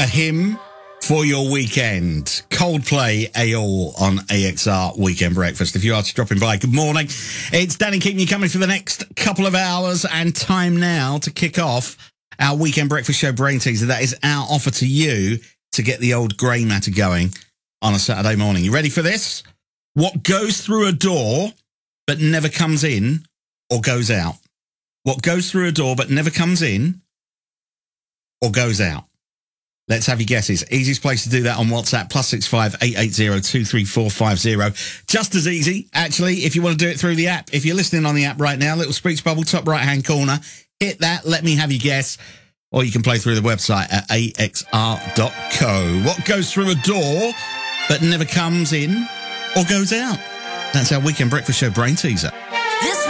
A hymn for your weekend. Coldplay, Aol on AXR Weekend Breakfast. If you are dropping by, good morning. It's Danny keeping you company for the next couple of hours, and time now to kick off our Weekend Breakfast Show Brain Teaser. That is our offer to you to get the old grey matter going on a Saturday morning. You ready for this? What goes through a door but never comes in or goes out? What goes through a door but never comes in or goes out? Let's have your guesses. Easiest place to do that on WhatsApp, +65 880 23450. Just as easy, actually, if you want to do it through the app. If you're listening on the app right now, little speech bubble, top right-hand corner, hit that, let me have your guess. Or you can play through the website at axr.co. What goes through a door but never comes in or goes out? That's our Weekend Breakfast Show Brain Teaser. This